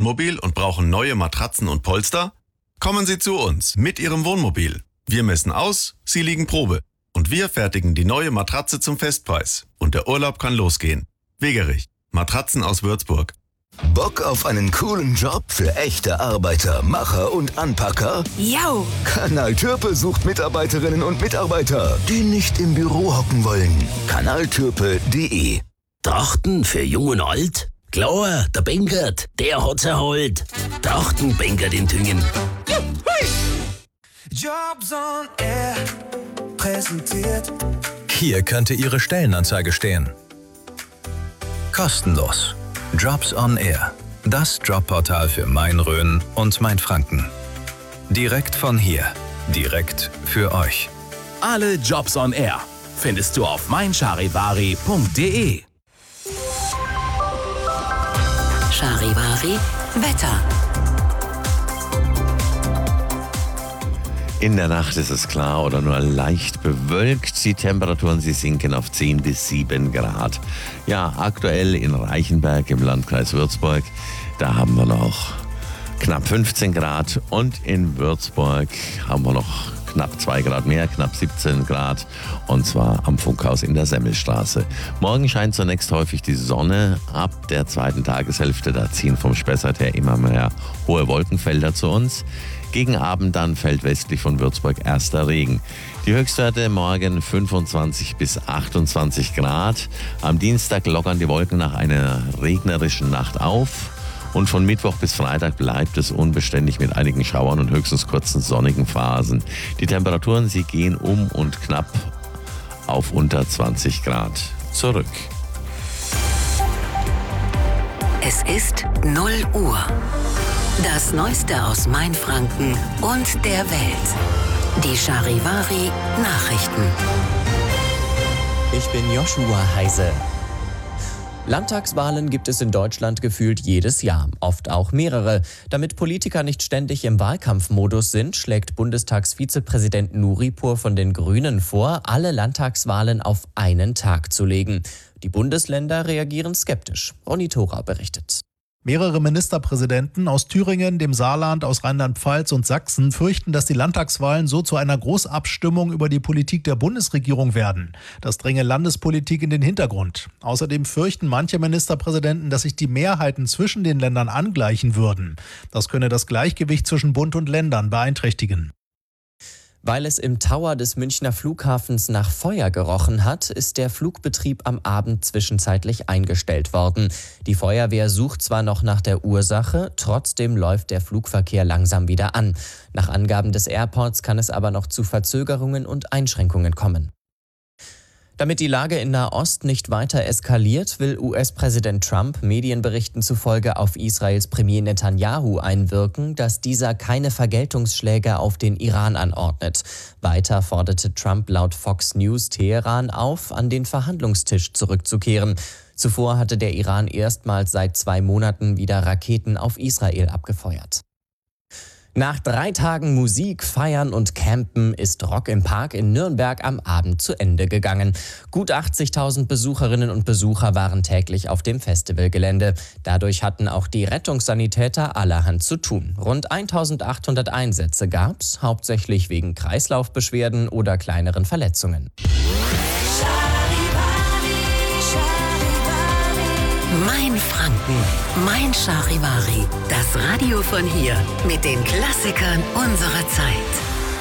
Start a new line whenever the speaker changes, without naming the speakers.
Wohnmobil und brauchen neue Matratzen und Polster? Kommen Sie zu uns mit Ihrem Wohnmobil. Wir messen aus, Sie liegen Probe. Und wir fertigen die neue Matratze zum Festpreis. Und der Urlaub kann losgehen. Wegerich, Matratzen aus Würzburg.
Bock auf einen coolen Job für echte Arbeiter, Macher und Anpacker?
Jau!
Kanal Türpe sucht Mitarbeiterinnen und Mitarbeiter, die nicht im Büro hocken wollen. Kanaltürpe.de.
Trachten für Jung und Alt? Klar, der Benkert, der hat's erholt. Trachten Benkert in Tüngen.
Jobs on Air präsentiert.
Hier könnte Ihre Stellenanzeige stehen. Kostenlos. Jobs on Air. Das Jobportal für Main-Rhön und Mainfranken. Direkt von hier. Direkt für euch.
Alle Jobs on Air findest du auf meincharivari.de.
Charivari Wetter.
In der Nacht ist es klar oder nur leicht bewölkt. Die Temperaturen, sie sinken auf 10 bis 7 Grad. Ja, aktuell in Reichenberg im Landkreis Würzburg, da haben wir noch knapp 15 Grad. Und in Würzburg haben wir noch knapp 2 Grad mehr, knapp 17 Grad. Und zwar am Funkhaus in der Semmelstraße. Morgen scheint zunächst häufig die Sonne. Ab der zweiten Tageshälfte, da ziehen vom Spessart her immer mehr hohe Wolkenfelder zu uns. Gegen Abend dann fällt westlich von Würzburg erster Regen. Die Höchstwerte morgen 25 bis 28 Grad. Am Dienstag lockern die Wolken nach einer regnerischen Nacht auf. Und von Mittwoch bis Freitag bleibt es unbeständig mit einigen Schauern und höchstens kurzen sonnigen Phasen. Die Temperaturen, sie gehen um und knapp auf unter 20 Grad zurück.
Es ist 0 Uhr. Das Neueste aus Mainfranken und der Welt. Die Charivari Nachrichten.
Ich bin Joshua Heise. Landtagswahlen gibt es in Deutschland gefühlt jedes Jahr, oft auch mehrere. Damit Politiker nicht ständig im Wahlkampfmodus sind, schlägt Bundestagsvizepräsident Nuripur von den Grünen vor, alle Landtagswahlen auf einen Tag zu legen. Die Bundesländer reagieren skeptisch. Ronny Thora berichtet.
Mehrere Ministerpräsidenten aus Thüringen, dem Saarland, aus Rheinland-Pfalz und Sachsen fürchten, dass die Landtagswahlen so zu einer Großabstimmung über die Politik der Bundesregierung werden. Das dränge Landespolitik in den Hintergrund. Außerdem fürchten manche Ministerpräsidenten, dass sich die Mehrheiten zwischen den Ländern angleichen würden. Das könne das Gleichgewicht zwischen Bund und Ländern beeinträchtigen.
Weil es im Tower des Münchner Flughafens nach Feuer gerochen hat, ist der Flugbetrieb am Abend zwischenzeitlich eingestellt worden. Die Feuerwehr sucht zwar noch nach der Ursache, trotzdem läuft der Flugverkehr langsam wieder an. Nach Angaben des Airports kann es aber noch zu Verzögerungen und Einschränkungen kommen. Damit die Lage in Nahost nicht weiter eskaliert, will US-Präsident Trump Medienberichten zufolge auf Israels Premier Netanyahu einwirken, dass dieser keine Vergeltungsschläge auf den Iran anordnet. Weiter forderte Trump laut Fox News Teheran auf, an den Verhandlungstisch zurückzukehren. Zuvor hatte der Iran erstmals seit 2 Monaten wieder Raketen auf Israel abgefeuert. Nach 3 Tagen Musik, Feiern und Campen ist Rock im Park in Nürnberg am Abend zu Ende gegangen. Gut 80.000 Besucherinnen und Besucher waren täglich auf dem Festivalgelände. Dadurch hatten auch die Rettungssanitäter allerhand zu tun. Rund 1.800 Einsätze gab's, hauptsächlich wegen Kreislaufbeschwerden oder kleineren Verletzungen.
Mainfranken, Mein Charivari. Das Radio von hier mit den Klassikern unserer Zeit.